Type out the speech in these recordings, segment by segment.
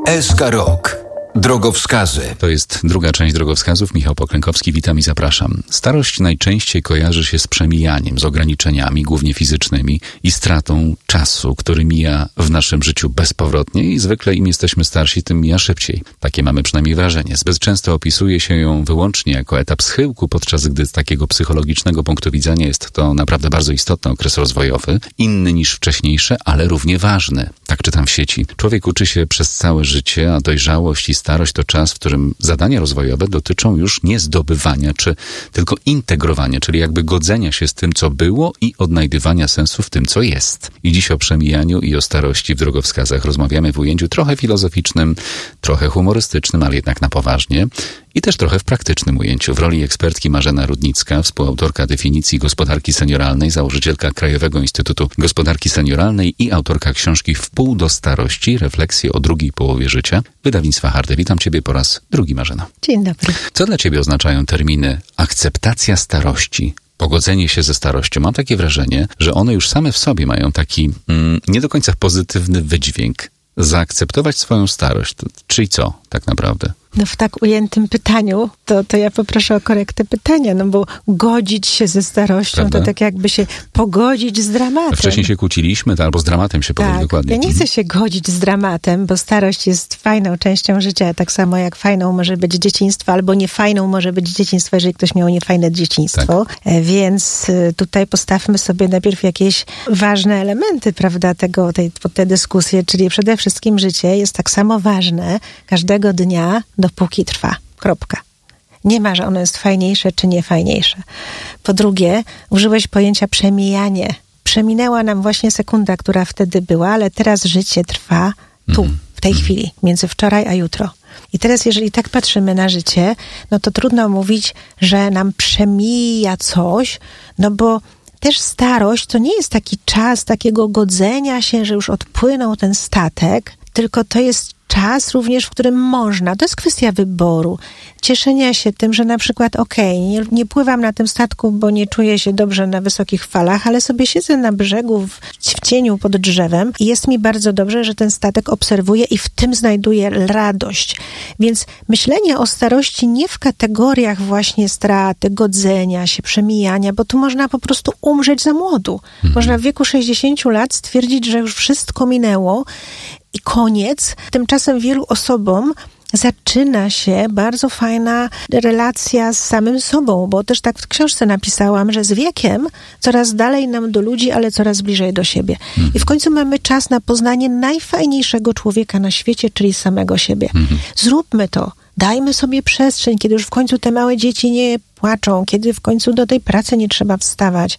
SK Rok. Drogowskazy. To jest druga część drogowskazów. Michał Poklękowski, witam i zapraszam. Starość najczęściej kojarzy się z przemijaniem, z ograniczeniami, głównie fizycznymi i stratą czasu, który mija w naszym życiu bezpowrotnie i zwykle im jesteśmy starsi, tym mija szybciej. Takie mamy przynajmniej wrażenie. Zbyt często opisuje się ją wyłącznie jako etap schyłku, podczas gdy z takiego psychologicznego punktu widzenia jest to naprawdę bardzo istotny okres rozwojowy, inny niż wcześniejsze, ale równie ważny. Tak czytam w sieci. Człowiek uczy się przez całe życie, a dojrzałość i starość to czas, w którym zadania rozwojowe dotyczą już nie zdobywania, czy tylko integrowania, czyli jakby godzenia się z tym, co było i odnajdywania sensu w tym, co jest. I dziś o przemijaniu i o starości w drogowskazach rozmawiamy w ujęciu trochę filozoficznym, trochę humorystycznym, ale jednak na poważnie i też trochę w praktycznym ujęciu. W roli ekspertki Marzena Rudnicka, współautorka definicji gospodarki senioralnej, założycielka Krajowego Instytutu Gospodarki Senioralnej i autorka książki Wpół do starości, refleksje o drugiej połowie życia, wydawnictwa Hardy. Witam Ciebie po raz drugi, Marzena. Dzień dobry. Co dla Ciebie oznaczają terminy akceptacja starości, pogodzenie się ze starością? Mam takie wrażenie, że one już same w sobie mają taki nie do końca pozytywny wydźwięk. Zaakceptować swoją starość. Czyli co tak naprawdę? No w tak ujętym pytaniu, to ja poproszę o korektę pytania, no bo godzić się ze starością, prawda? To tak jakby się pogodzić z dramatem. Wcześniej się kłóciliśmy, albo z dramatem się pogodzić, dokładnie. Ja nie chcę się godzić z dramatem, bo starość jest fajną częścią życia, tak samo jak fajną może być dzieciństwo, albo niefajną może być dzieciństwo, jeżeli ktoś miał niefajne dzieciństwo. Tak. Więc tutaj postawmy sobie najpierw jakieś ważne elementy, prawda, tej dyskusji, czyli przede wszystkim życie jest tak samo ważne każdego dnia, dopóki trwa. Kropka. Nie ma, że ono jest fajniejsze czy nie fajniejsze. Po drugie, użyłeś pojęcia przemijanie. Przeminęła nam właśnie sekunda, która wtedy była, ale teraz życie trwa tu, w tej chwili, między wczoraj a jutro. I teraz, jeżeli tak patrzymy na życie, no to trudno mówić, że nam przemija coś, no bo też starość to nie jest taki czas takiego godzenia się, że już odpłynął ten statek, tylko to jest czas również, w którym można, to jest kwestia wyboru, cieszenia się tym, że na przykład nie pływam na tym statku, bo nie czuję się dobrze na wysokich falach, ale sobie siedzę na brzegu w cieniu pod drzewem i jest mi bardzo dobrze, że ten statek obserwuję i w tym znajduję radość. Więc myślenie o starości nie w kategoriach właśnie straty, godzenia się, przemijania, bo tu można po prostu umrzeć za młodu. Można w wieku 60 lat stwierdzić, że już wszystko minęło i koniec. Tymczasem wielu osobom zaczyna się bardzo fajna relacja z samym sobą, bo też tak w książce napisałam, że z wiekiem coraz dalej nam do ludzi, ale coraz bliżej do siebie. I w końcu mamy czas na poznanie najfajniejszego człowieka na świecie, czyli samego siebie. Zróbmy to. Dajmy sobie przestrzeń, kiedy już w końcu te małe dzieci nie płaczą, kiedy w końcu do tej pracy nie trzeba wstawać.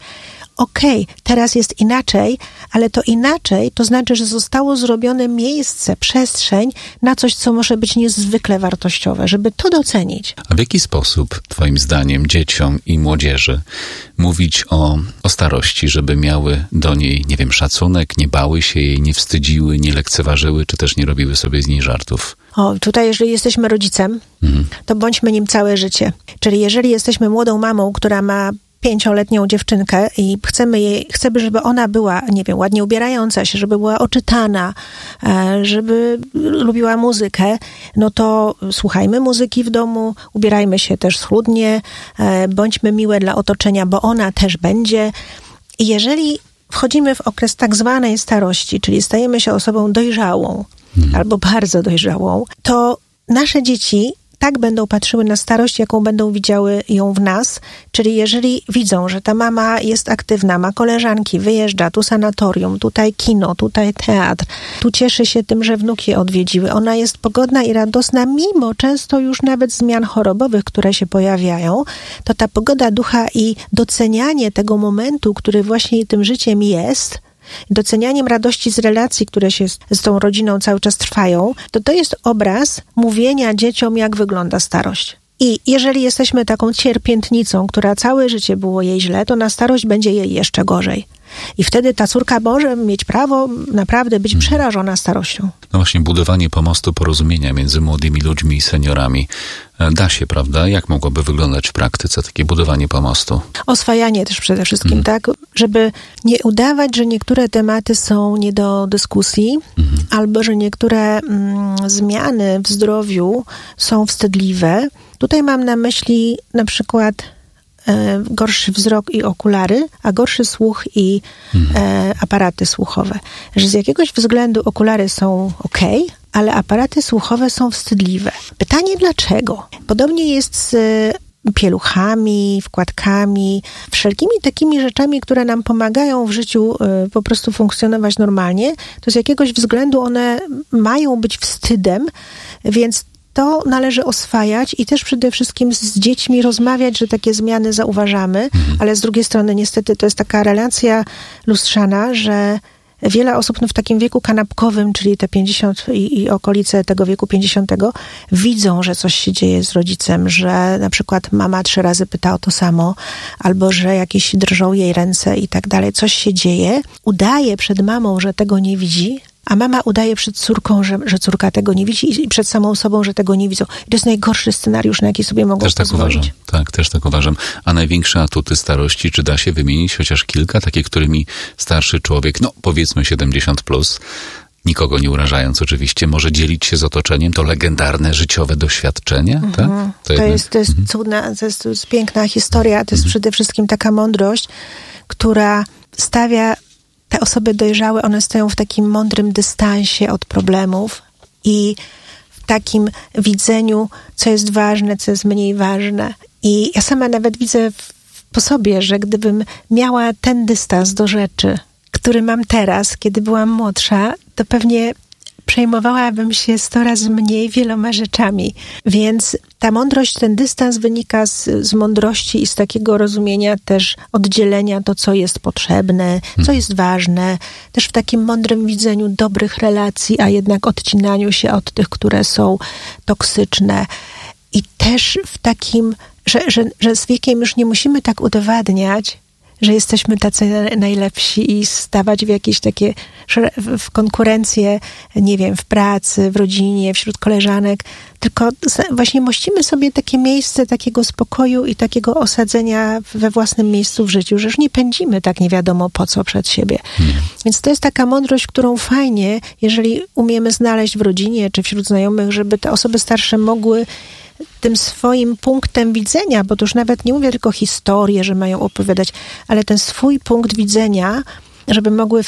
Teraz jest inaczej, ale to inaczej to znaczy, że zostało zrobione miejsce, przestrzeń na coś, co może być niezwykle wartościowe, żeby to docenić. A w jaki sposób, twoim zdaniem, dzieciom i młodzieży mówić o starości, żeby miały do niej, nie wiem, szacunek, nie bały się jej, nie wstydziły, nie lekceważyły, czy też nie robiły sobie z niej żartów? Tutaj jeżeli jesteśmy rodzicem, to bądźmy nim całe życie. Czyli jeżeli jesteśmy młodą mamą, która ma 5-letnią dziewczynkę i chcemy, żeby ona była, nie wiem, ładnie ubierająca się, żeby była oczytana, żeby lubiła muzykę, no to słuchajmy muzyki w domu, ubierajmy się też schludnie, bądźmy miłe dla otoczenia, bo ona też będzie. I jeżeli wchodzimy w okres tak zwanej starości, czyli stajemy się osobą dojrzałą albo bardzo dojrzałą, to nasze dzieci tak będą patrzyły na starość, jaką będą widziały ją w nas. Czyli jeżeli widzą, że ta mama jest aktywna, ma koleżanki, wyjeżdża, tu sanatorium, tutaj kino, tutaj teatr, tu cieszy się tym, że wnuki odwiedziły. Ona jest pogodna i radosna, mimo często już nawet zmian chorobowych, które się pojawiają, to ta pogoda ducha i docenianie tego momentu, który właśnie tym życiem jest, docenianiem radości z relacji, które się z tą rodziną cały czas trwają, to jest obraz mówienia dzieciom, jak wygląda starość. I jeżeli jesteśmy taką cierpiętnicą, która całe życie było jej źle, to na starość będzie jej jeszcze gorzej. I wtedy ta córka może mieć prawo naprawdę być przerażona starością. No właśnie, budowanie pomostu porozumienia między młodymi ludźmi i seniorami da się, prawda? Jak mogłoby wyglądać w praktyce takie budowanie pomostu? Oswajanie też przede wszystkim, tak? Żeby nie udawać, że niektóre tematy są nie do dyskusji, albo że niektóre zmiany w zdrowiu są wstydliwe. Tutaj mam na myśli na przykład gorszy wzrok i okulary, a gorszy słuch i aparaty słuchowe. Że z jakiegoś względu okulary są okej, ale aparaty słuchowe są wstydliwe. Pytanie dlaczego? Podobnie jest z pieluchami, wkładkami, wszelkimi takimi rzeczami, które nam pomagają w życiu po prostu funkcjonować normalnie, to z jakiegoś względu one mają być wstydem, więc to należy oswajać i też przede wszystkim z dziećmi rozmawiać, że takie zmiany zauważamy, ale z drugiej strony niestety to jest taka relacja lustrzana, że wiele osób w takim wieku kanapkowym, czyli te 50 i okolice tego wieku 50, widzą, że coś się dzieje z rodzicem, że na przykład mama 3 razy pyta o to samo, albo że jakieś drżą jej ręce i tak dalej. Coś się dzieje, udaje przed mamą, że tego nie widzi, a mama udaje przed córką, że córka tego nie widzi i przed samą sobą, że tego nie widzą. I to jest najgorszy scenariusz, na jaki sobie mogą też pozwolić. Tak uważam. Tak, też tak uważam. A największe atuty starości, czy da się wymienić chociaż kilka, takie, którymi starszy człowiek, no powiedzmy 70+, nikogo nie urażając oczywiście, może dzielić się z otoczeniem, to legendarne życiowe doświadczenie, tak? To jest cudna, to jest piękna historia, to jest przede wszystkim taka mądrość, która stawia te osoby dojrzałe, one stoją w takim mądrym dystansie od problemów i w takim widzeniu, co jest ważne, co jest mniej ważne. I ja sama nawet widzę po sobie, że gdybym miała ten dystans do rzeczy, który mam teraz, kiedy byłam młodsza, to pewnie przejmowałabym się 100 razy mniej wieloma rzeczami. Więc ta mądrość, ten dystans wynika z mądrości i z takiego rozumienia też oddzielenia to, co jest potrzebne, co jest ważne. Też w takim mądrym widzeniu dobrych relacji, a jednak odcinaniu się od tych, które są toksyczne. I też w takim, że z wiekiem już nie musimy tak udowadniać, że jesteśmy tacy najlepsi i stawać w jakieś takie w konkurencję, nie wiem, w pracy, w rodzinie, wśród koleżanek, tylko właśnie mościmy sobie takie miejsce takiego spokoju i takiego osadzenia we własnym miejscu w życiu, że już nie pędzimy tak nie wiadomo po co przed siebie. Więc to jest taka mądrość, którą fajnie, jeżeli umiemy znaleźć w rodzinie czy wśród znajomych, żeby te osoby starsze mogły tym swoim punktem widzenia, bo to już nawet nie mówię tylko historię, że mają opowiadać, ale ten swój punkt widzenia, żeby mogły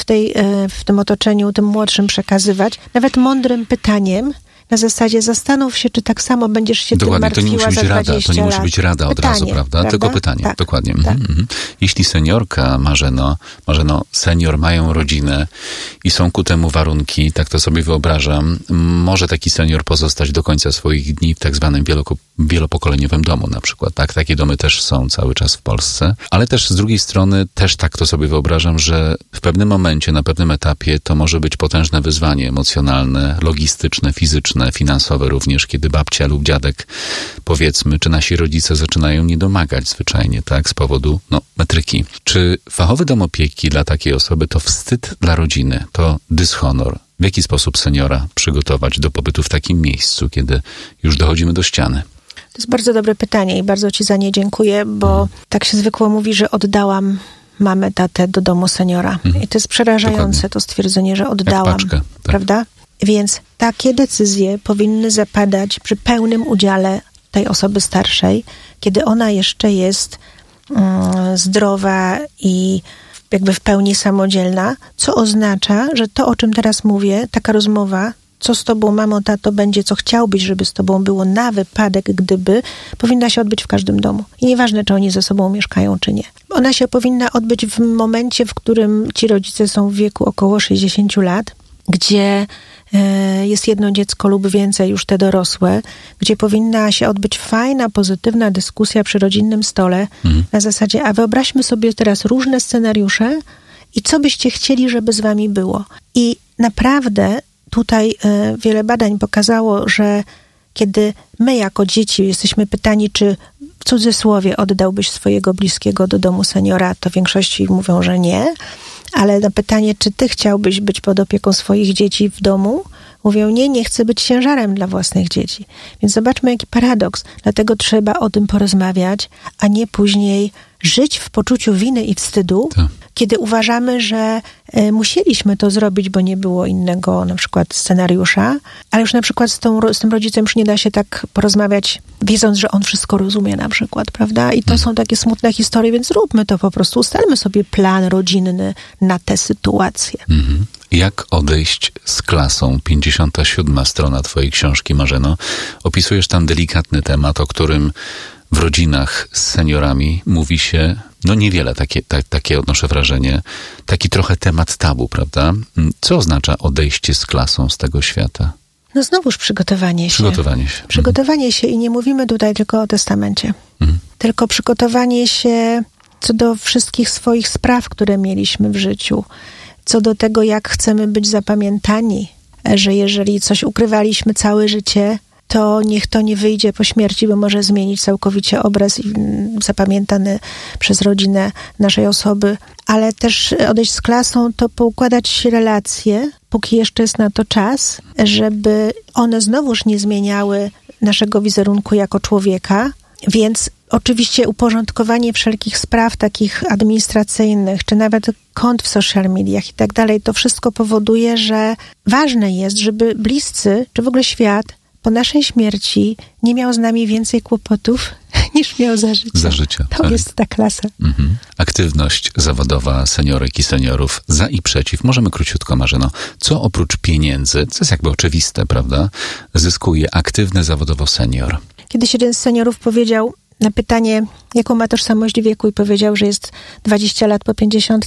w tym otoczeniu, tym młodszym przekazywać, nawet mądrym pytaniem, na zasadzie zastanów się, czy tak samo będziesz się tym martwiła za 20 lat. To nie musi być rada od razu, prawda? Tylko pytanie, tak, dokładnie. Tak. Jeśli seniorka, Marzeno, senior mają rodzinę i są ku temu warunki, tak to sobie wyobrażam, może taki senior pozostać do końca swoich dni w tak zwanym wielopokoleniowym domu na przykład. Tak, takie domy też są cały czas w Polsce, ale też z drugiej strony też tak to sobie wyobrażam, że w pewnym momencie, na pewnym etapie to może być potężne wyzwanie emocjonalne, logistyczne, fizyczne, finansowe również, kiedy babcia lub dziadek, powiedzmy, czy nasi rodzice zaczynają nie domagać zwyczajnie, tak, z powodu, metryki. Czy fachowy dom opieki dla takiej osoby to wstyd dla rodziny, to dyshonor? W jaki sposób seniora przygotować do pobytu w takim miejscu, kiedy już dochodzimy do ściany? To jest bardzo dobre pytanie i bardzo ci za nie dziękuję, bo tak się zwykło mówi, że oddałam mamę, tatę do domu seniora. I to jest przerażające, dokładnie. To stwierdzenie, że oddałam, paczkę, tak. Prawda? Więc takie decyzje powinny zapadać przy pełnym udziale tej osoby starszej, kiedy ona jeszcze jest zdrowa i jakby w pełni samodzielna, co oznacza, że to, o czym teraz mówię, taka rozmowa, co z tobą, mamo, tato, będzie, co chciałbyś, żeby z tobą było na wypadek, gdyby, powinna się odbyć w każdym domu. I nieważne, czy oni ze sobą mieszkają, czy nie. Ona się powinna odbyć w momencie, w którym ci rodzice są w wieku około 60 lat, gdzie jest jedno dziecko lub więcej, już te dorosłe, gdzie powinna się odbyć fajna, pozytywna dyskusja przy rodzinnym stole na zasadzie, a wyobraźmy sobie teraz różne scenariusze i co byście chcieli, żeby z wami było. I naprawdę tutaj wiele badań pokazało, że kiedy my jako dzieci jesteśmy pytani, czy w cudzysłowie oddałbyś swojego bliskiego do domu seniora, to w większości mówią, że nie. Ale na pytanie, czy ty chciałbyś być pod opieką swoich dzieci w domu, mówią, nie chcę być ciężarem dla własnych dzieci. Więc zobaczmy, jaki paradoks. Dlatego trzeba o tym porozmawiać, a nie później żyć w poczuciu winy i wstydu, kiedy uważamy, że musieliśmy to zrobić, bo nie było innego na przykład scenariusza, ale już na przykład z tym rodzicem już nie da się tak porozmawiać, wiedząc, że on wszystko rozumie na przykład, prawda? I to są takie smutne historie, więc róbmy to po prostu. Ustalmy sobie plan rodzinny na tę sytuację. Jak odejść z klasą? 57. strona twojej książki, Marzeno. Opisujesz tam delikatny temat, o którym w rodzinach z seniorami mówi się, niewiele, takie odnoszę wrażenie, taki trochę temat tabu, prawda? Co oznacza odejście z klasą z tego świata? Znowuż przygotowanie się. Przygotowanie się i nie mówimy tutaj tylko o testamencie. Tylko przygotowanie się co do wszystkich swoich spraw, które mieliśmy w życiu. Co do tego, jak chcemy być zapamiętani, że jeżeli coś ukrywaliśmy całe życie, to niech to nie wyjdzie po śmierci, bo może zmienić całkowicie obraz zapamiętany przez rodzinę naszej osoby. Ale też odejść z klasą to poukładać relacje, póki jeszcze jest na to czas, żeby one znowuż nie zmieniały naszego wizerunku jako człowieka. Więc oczywiście uporządkowanie wszelkich spraw takich administracyjnych, czy nawet kont w social mediach i tak dalej, to wszystko powoduje, że ważne jest, żeby bliscy, czy w ogóle świat po naszej śmierci nie miał z nami więcej kłopotów niż miał za życia. Za życia. To jest ta klasa. Aktywność zawodowa seniorek i seniorów za i przeciw. Możemy króciutko, Marzeno. Co oprócz pieniędzy, co jest jakby oczywiste, prawda, zyskuje aktywny zawodowo senior? Kiedyś jeden z seniorów powiedział na pytanie, jaką ma tożsamość wieku, i powiedział, że jest 20 lat po 50,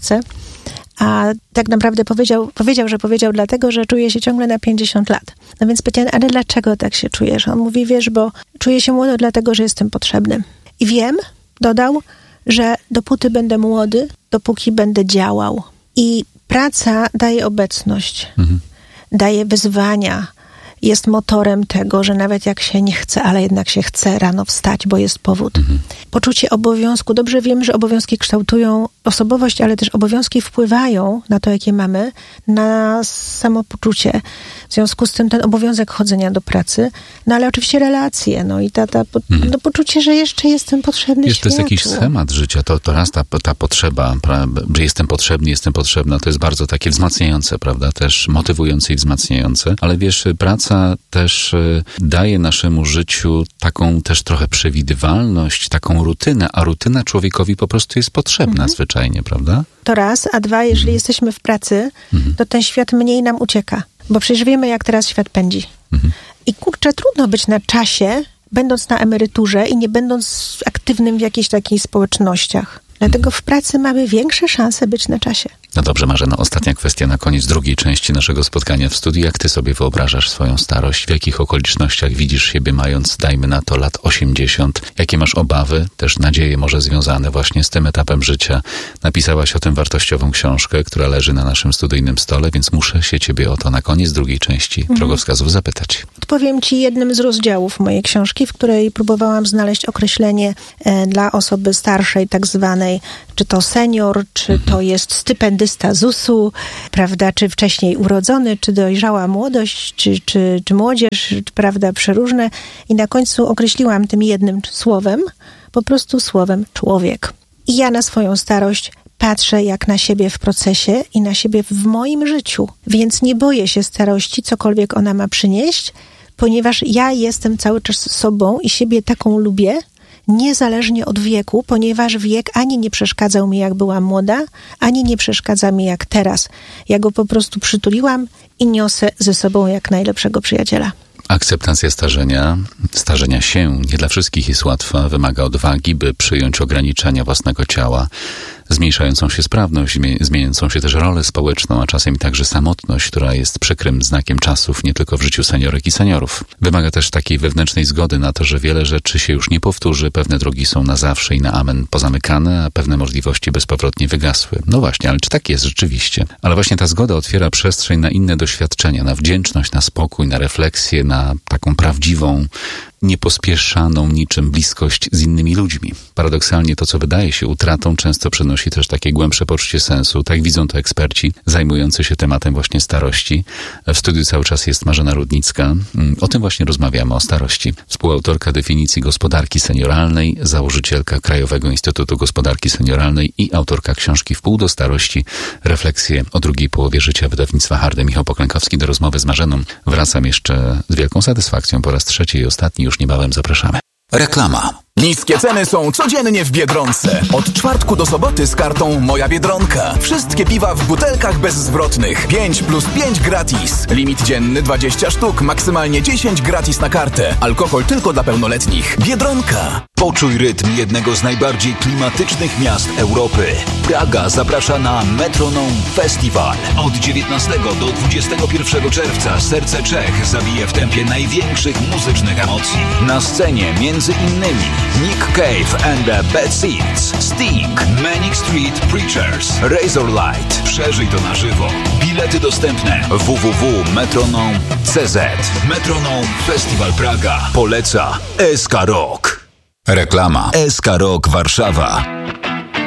a tak naprawdę powiedział dlatego, że czuje się ciągle na 50 lat. No więc pytałem, ale dlaczego tak się czujesz? On mówi, wiesz, bo czuję się młodo dlatego, że jestem potrzebny. I wiem, dodał, że dopóty będę młody, dopóki będę działał. I praca daje obecność, daje wyzwania, jest motorem tego, że nawet jak się nie chce, ale jednak się chce rano wstać, bo jest powód. Poczucie obowiązku. Dobrze wiem, że obowiązki kształtują osobowość, ale też obowiązki wpływają na to, jakie mamy, na samopoczucie. W związku z tym ten obowiązek chodzenia do pracy, ale oczywiście relacje, i poczucie, że jeszcze jestem potrzebny światu. To jest jakiś schemat życia, to raz ta potrzeba, że jestem potrzebna, to jest bardzo takie wzmacniające, prawda, też motywujące i wzmacniające, ale wiesz, praca też daje naszemu życiu taką też trochę przewidywalność, taką rutynę, a rutyna człowiekowi po prostu jest potrzebna zwyczajnie, prawda? To raz, a dwa, jeżeli jesteśmy w pracy, to ten świat mniej nam ucieka, bo przecież wiemy, jak teraz świat pędzi. I trudno być na czasie, będąc na emeryturze i nie będąc aktywnym w jakichś takich społecznościach. Dlatego w pracy mamy większe szanse być na czasie. No dobrze, Marzeno, ostatnia kwestia na koniec drugiej części naszego spotkania w studiu. Jak ty sobie wyobrażasz swoją starość? W jakich okolicznościach widzisz siebie mając, dajmy na to, lat 80? Jakie masz obawy, też nadzieje może związane właśnie z tym etapem życia? Napisałaś o tym wartościową książkę, która leży na naszym studyjnym stole, więc muszę się ciebie o to na koniec drugiej części drogowskazów zapytać. Odpowiem ci jednym z rozdziałów mojej książki, w której próbowałam znaleźć określenie dla osoby starszej, tak zwanej, czy to senior, czy to jest stypendysta ZUS-u, prawda, czy wcześniej urodzony, czy dojrzała młodość, czy młodzież, prawda, przeróżne. I na końcu określiłam tym jednym słowem, po prostu słowem człowiek. I ja na swoją starość patrzę jak na siebie w procesie i na siebie w moim życiu. Więc nie boję się starości, cokolwiek ona ma przynieść, ponieważ ja jestem cały czas sobą i siebie taką lubię, niezależnie od wieku, ponieważ wiek ani nie przeszkadzał mi, jak byłam młoda, ani nie przeszkadza mi, jak teraz. Ja go po prostu przytuliłam i niosę ze sobą jak najlepszego przyjaciela. Akceptacja starzenia się nie dla wszystkich jest łatwa, wymaga odwagi, by przyjąć ograniczenia własnego ciała, zmniejszającą się sprawność, zmieniającą się też rolę społeczną, a czasem także samotność, która jest przykrym znakiem czasów nie tylko w życiu seniorek i seniorów. Wymaga też takiej wewnętrznej zgody na to, że wiele rzeczy się już nie powtórzy, pewne drogi są na zawsze i na amen pozamykane, a pewne możliwości bezpowrotnie wygasły. No właśnie, ale czy tak jest rzeczywiście? Ale właśnie ta zgoda otwiera przestrzeń na inne doświadczenia, na wdzięczność, na spokój, na refleksję, na taką prawdziwą, niepospieszaną niczym bliskość z innymi ludźmi. Paradoksalnie to, co wydaje się utratą, często przenosić przynosi też takie głębsze poczucie sensu. Tak widzą to eksperci zajmujący się tematem właśnie starości. W studiu cały czas jest Marzena Rudnicka. O tym właśnie rozmawiamy, o starości. Współautorka definicji gospodarki senioralnej, założycielka Krajowego Instytutu Gospodarki Senioralnej i autorka książki Wpół do starości. Refleksje o drugiej połowie życia, wydawnictwa Hardy. Michał Poklękowski. Do rozmowy z Marzeną wracam jeszcze z wielką satysfakcją. Po raz trzeci i ostatni, już niebawem zapraszamy. Reklama. Niskie ceny są codziennie w Biedronce. Od czwartku do soboty z kartą Moja Biedronka. Wszystkie piwa w butelkach bezzwrotnych. 5+5 gratis. Limit dzienny 20 sztuk, maksymalnie 10 gratis na kartę. Alkohol tylko dla pełnoletnich. Biedronka. Poczuj rytm jednego z najbardziej klimatycznych miast Europy. Praga zaprasza na Metronom Festival. Od 19 do 21 czerwca serce Czech zabije w tempie największych muzycznych emocji. Na scenie między innymi Nick Cave and the Bad Seeds, Sting, Manic Street Preachers, Razorlight. Przeżyj to na żywo. Bilety dostępne www.metronom.cz. Metronom Festival Praga poleca SK Rock. Reklama. SK Rock Warszawa.